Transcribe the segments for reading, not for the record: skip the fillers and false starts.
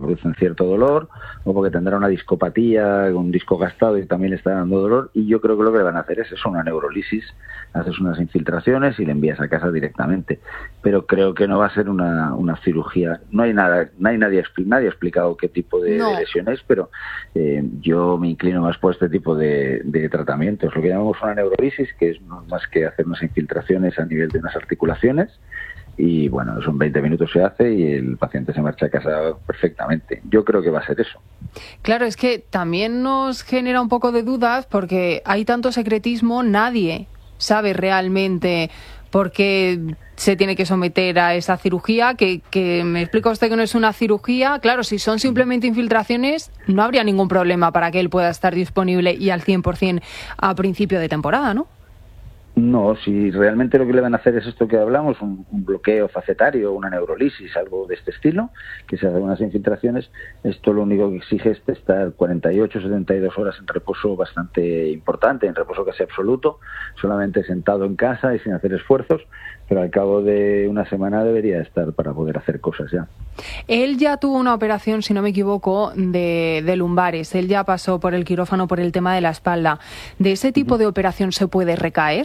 producen cierto dolor, o porque tendrá una discopatía, un disco gastado y también le está dando dolor, y yo creo que lo que le van a hacer es eso, una neurolisis, haces unas infiltraciones y le envías a casa directamente. Pero creo que no va a ser una cirugía. Nadie ha explicado qué tipo de lesión es, pero yo me inclino más por este tipo de tratamientos. Lo que llamamos una neurolisis, que es no más que hacer unas infiltraciones a nivel de unas articulaciones, y bueno, eso en 20 minutos se hace y el paciente se marcha a casa perfectamente. Yo creo que va a ser eso. Claro, es que también nos genera un poco de dudas porque hay tanto secretismo, nadie sabe realmente por qué se tiene que someter a esa cirugía, que me explica usted que no es una cirugía. Claro, si son simplemente infiltraciones, no habría ningún problema para que él pueda estar disponible y al 100% a principio de temporada, ¿no? No, si realmente lo que le van a hacer es esto que hablamos, un bloqueo facetario, una neurolisis, algo de este estilo, que se hacen unas infiltraciones, esto lo único que exige es estar 48, 72 horas en reposo bastante importante, en reposo casi absoluto, solamente sentado en casa y sin hacer esfuerzos, pero al cabo de una semana debería estar para poder hacer cosas ya. Él ya tuvo una operación, si no me equivoco, de lumbares. Él ya pasó por el quirófano por el tema de la espalda. ¿De ese tipo de operación se puede recaer?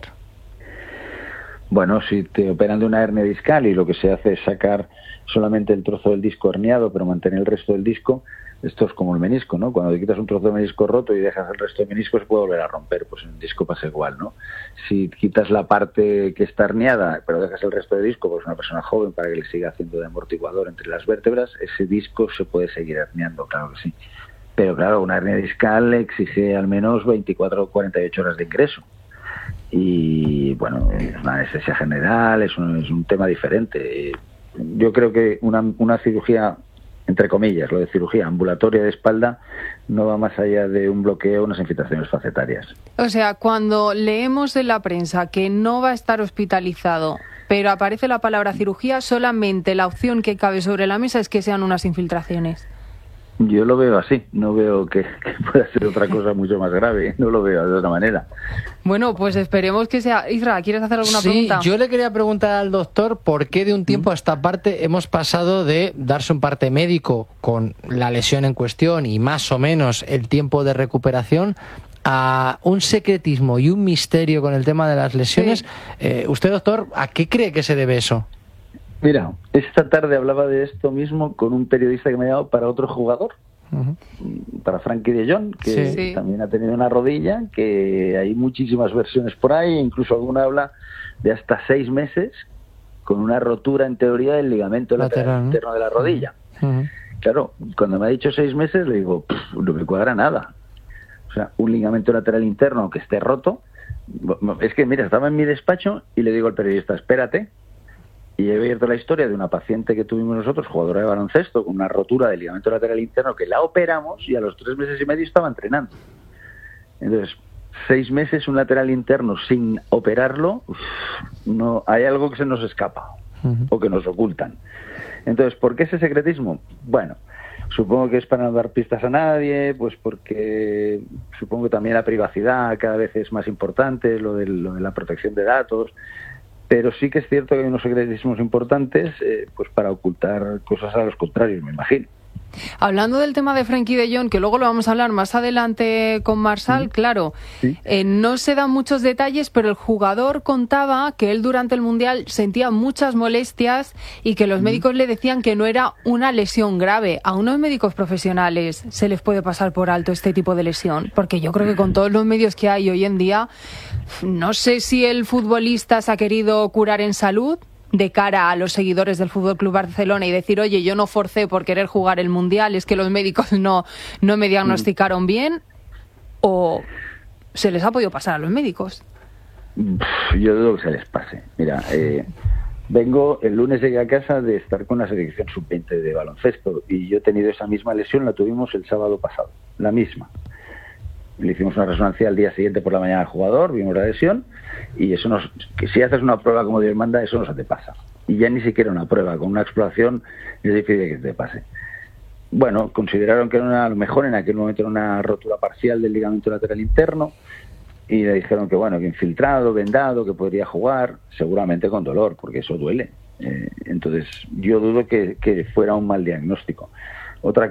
Bueno, si te operan de una hernia discal y lo que se hace es sacar solamente el trozo del disco herniado, pero mantener el resto del disco, esto es como el menisco, ¿no? Cuando te quitas un trozo de menisco roto y dejas el resto del menisco, se puede volver a romper, pues en el disco pasa igual, ¿no? Si quitas la parte que está herniada, pero dejas el resto del disco, pues una persona joven, para que le siga haciendo de amortiguador entre las vértebras, ese disco se puede seguir herniando, claro que sí. Pero claro, una hernia discal exige al menos 24 o 48 horas de ingreso. Y bueno, es una anestesia general, es un tema diferente. Yo creo que una cirugía, entre comillas, lo de cirugía ambulatoria de espalda, no va más allá de un bloqueo, unas infiltraciones facetarias. O sea, cuando leemos en la prensa que no va a estar hospitalizado, pero aparece la palabra cirugía, solamente la opción que cabe sobre la mesa es que sean unas infiltraciones. Yo lo veo así, no veo que pueda ser otra cosa mucho más grave, no lo veo de otra manera. Bueno, pues esperemos que sea. Isra, ¿quieres hacer alguna pregunta? Sí, yo le quería preguntar al doctor por qué de un tiempo a esta parte hemos pasado de darse un parte médico con la lesión en cuestión y más o menos el tiempo de recuperación a un secretismo y un misterio con el tema de las lesiones. Sí. Usted, doctor, ¿a qué cree que se debe eso? Mira, esta tarde hablaba de esto mismo con un periodista que me ha llamado para otro jugador, para Frenkie de Jong, que también ha tenido una rodilla, que hay muchísimas versiones por ahí, incluso alguna habla de hasta 6 meses con una rotura en teoría del ligamento lateral interno de la rodilla. Claro, cuando me ha dicho 6 meses le digo, no me cuadra nada. O sea, un ligamento lateral interno que esté roto, es que mira, estaba en mi despacho y le digo al periodista, espérate. Y he abierto la historia de una paciente que tuvimos nosotros, jugadora de baloncesto, con una rotura del ligamento lateral interno, que la operamos y a los 3 meses y medio estaba entrenando. Entonces, 6 meses un lateral interno sin operarlo, no, hay algo que se nos escapa o que nos ocultan. Entonces, ¿por qué ese secretismo? Bueno, supongo que es para no dar pistas a nadie, pues porque supongo que también la privacidad cada vez es más importante, lo de la protección de datos. Pero sí que es cierto que hay unos secretismos importantes pues para ocultar cosas a los contrarios, me imagino. Hablando del tema de Frenkie de Jong, que luego lo vamos a hablar más adelante con Marsal, claro, no se dan muchos detalles, pero el jugador contaba que él durante el Mundial sentía muchas molestias y que los médicos le decían que no era una lesión grave. ¿A unos médicos profesionales se les puede pasar por alto este tipo de lesión? Porque yo creo que con todos los medios que hay hoy en día, no sé si el futbolista se ha querido curar en salud de cara a los seguidores del Fútbol Club Barcelona y decir, oye, yo no forcé por querer jugar el Mundial, es que los médicos no me diagnosticaron bien, o se les ha podido pasar a los médicos. Yo dudo que se les pase. Mira, el lunes llegué a casa de estar con la selección sub-20 de baloncesto y yo he tenido esa misma lesión, la tuvimos el sábado pasado, la misma. Le hicimos una resonancia al día siguiente por la mañana al jugador, vimos la lesión y eso que si haces una prueba como Dios manda, eso no se te pasa. Y ya ni siquiera una prueba, con una exploración es difícil que te pase. Bueno, consideraron que a lo mejor en aquel momento era una rotura parcial del ligamento lateral interno y le dijeron que bueno, que infiltrado, vendado, que podría jugar, seguramente con dolor, porque eso duele. Entonces yo dudo que fuera un mal diagnóstico. Otra